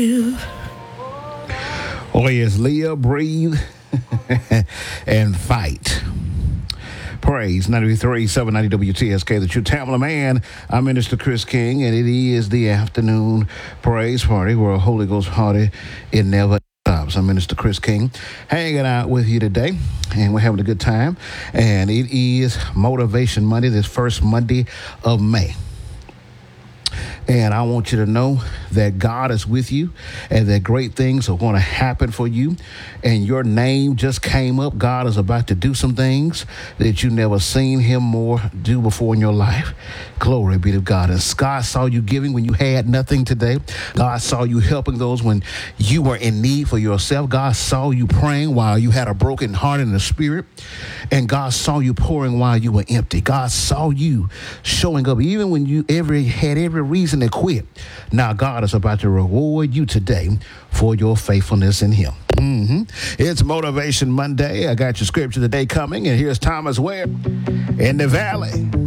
Oh, yes, Leah, breathe and fight. Praise 93.790 WTSK, the True Tamala Man. I'm Minister Chris King, and it is the afternoon praise party where a Holy Ghost party, it never stops. I'm Minister Chris King, hanging out with you today, and we're having a good time. And it is Motivation Monday, this first Monday of May. And I want you to know that God is with you and that great things are going to happen for you. And your name just came up. God is about to do some things that you never seen him more do before in your life. Glory be to God. And God saw you giving when you had nothing today. God saw you helping those when you were in need for yourself. God saw you praying while you had a broken heart in the spirit. And God saw you pouring while you were empty. God saw you showing up even when you had every reason to quit. Now God is about to reward you today for your faithfulness in him. It's Motivation Monday. I got your scripture today coming, and here's Thomas Webb in the valley.